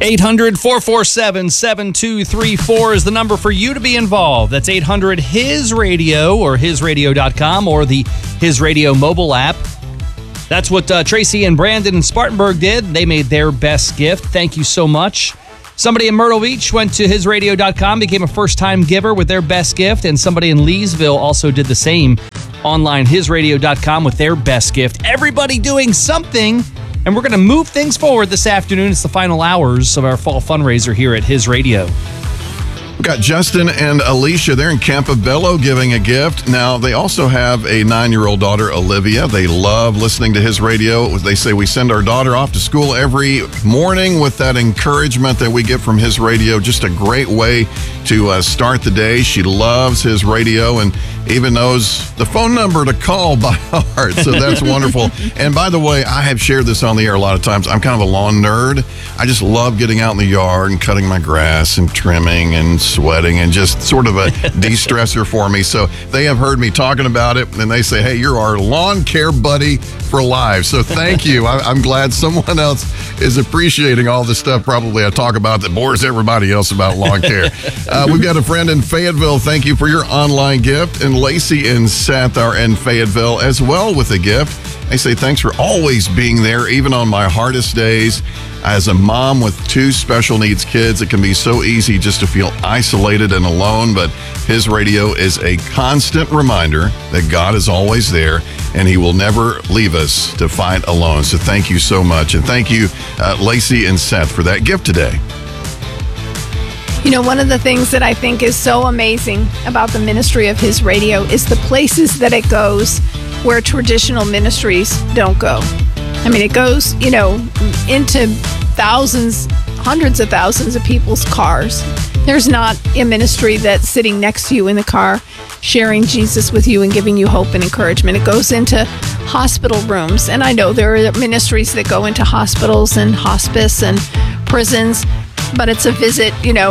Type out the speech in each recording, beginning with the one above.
800-447-7234 is the number for you to be involved. That's 800-HIS-RADIO or HISRadio.com or the His Radio mobile app. That's what Tracy and Brandon in Spartanburg did. They made their best gift. Thank you so much. Somebody in Myrtle Beach went to HISRadio.com, became a first-time giver with their best gift, and somebody in Leesville also did the same online, HISRadio.com, with their best gift. Everybody doing something. And we're going to move things forward this afternoon. It's the final hours of our fall fundraiser here at His Radio. We've got Justin and Alicia. They're in Campobello giving a gift. Now, they also have a 9-year-old daughter, Olivia. They love listening to His Radio. They say we send our daughter off to school every morning with that encouragement that we get from His Radio. Just a great way to start the day. She loves His Radio and even knows the phone number to call by heart. So that's wonderful. And by the way, I have shared this on the air a lot of times. I'm kind of a lawn nerd. I just love getting out in the yard and cutting my grass and trimming and sweating and just sort of a de-stressor for me. So they have heard me talking about it and they say, hey, you're our lawn care buddy for life. So thank you. I'm glad someone else is appreciating all the stuff probably I talk about that bores everybody else about lawn care. We've got a friend in Fayetteville. Thank you for your online gift. And Lacey and Seth are in Fayetteville as well with a gift. They say thanks for always being there, even on my hardest days. As a mom with 2 special needs kids, it can be so easy just to feel isolated and alone, but His Radio is a constant reminder that God is always there and He will never leave us to fight alone. So thank you so much. And thank you, Lacey and Seth, for that gift today. You know, one of the things that I think is so amazing about the ministry of His Radio is the places that it goes where traditional ministries don't go. I mean, it goes, into thousands, hundreds of thousands of people's cars. There's not a ministry that's sitting next to you in the car sharing Jesus with you and giving you hope and encouragement. It goes into hospital rooms. And I know there are ministries that go into hospitals and hospice and prisons, but it's a visit,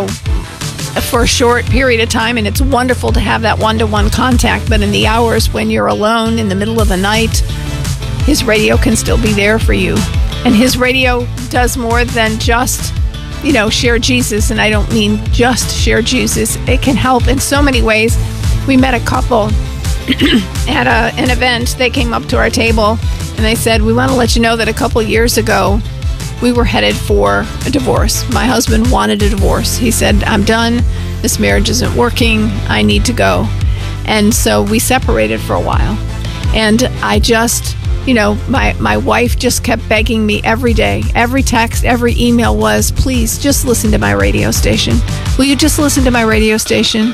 for a short period of time, and it's wonderful to have that one-to-one contact. But in the hours when you're alone in the middle of the night, His Radio can still be there for you. And His Radio does more than just, share Jesus. And I don't mean just share Jesus. It can help in so many ways. We met a couple at an event. They came up to our table and they said, we want to let you know that a couple years ago, we were headed for a divorce. My husband wanted a divorce. He said, I'm done. This marriage isn't working. I need to go. And so we separated for a while. And I just, my wife just kept begging me every day. Every text, every email was, please just listen to my radio station. Will you just listen to my radio station?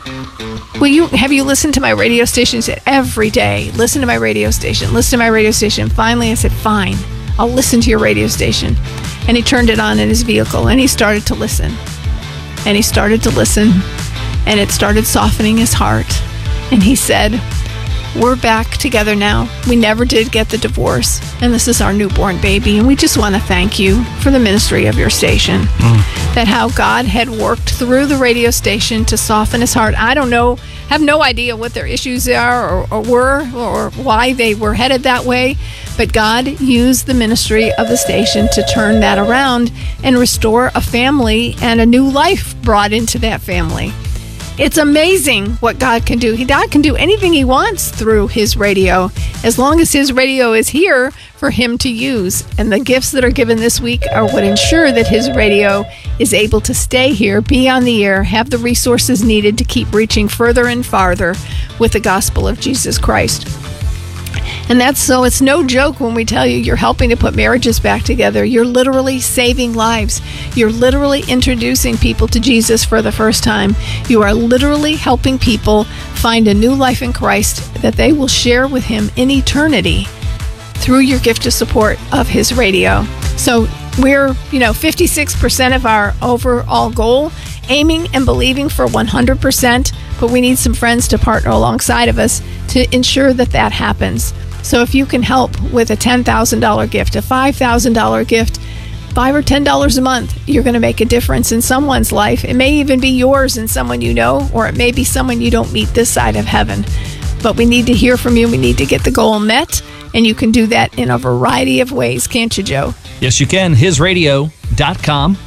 Have you listened to my radio station? He said, every day, listen to my radio station. Listen to my radio station. Finally, I said, fine. I'll listen to your radio station. And he turned it on in his vehicle and he started to listen. And he started to listen and it started softening his heart. And he said, we're back together now. We never did get the divorce. And this is our newborn baby. And we just want to thank you for the ministry of your station. That how God had worked through the radio station to soften his heart. I don't know, have no idea what their issues are or were or why they were headed that way. But God used the ministry of the station to turn that around and restore a family and a new life brought into that family. It's amazing what God can do. God can do anything He wants through His radio, as long as His radio is here for Him to use. And the gifts that are given this week are what ensure that His radio is able to stay here, be on the air, have the resources needed to keep reaching further and farther with the gospel of Jesus Christ. And it's no joke when we tell you you're helping to put marriages back together. You're literally saving lives. You're literally introducing people to Jesus for the first time. You are literally helping people find a new life in Christ that they will share with Him in eternity through your gift of support of His radio. So we're, 56% of our overall goal, aiming and believing for 100%, but we need some friends to partner alongside of us to ensure that that happens. So if you can help with a $10,000 gift, a $5,000 gift, $5 or $10 a month, you're going to make a difference in someone's life. It may even be yours and someone you know, or it may be someone you don't meet this side of heaven. But we need to hear from you. We need to get the goal met, and you can do that in a variety of ways, can't you, Joe? Yes, you can. HISRadio.com.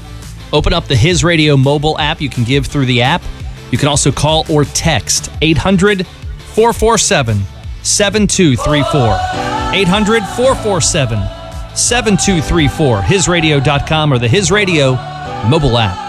Open up the His Radio mobile app. You can give through the app. You can also call or text 800-447-7234. 800-447-7234. HisRadio.com or the His Radio mobile app.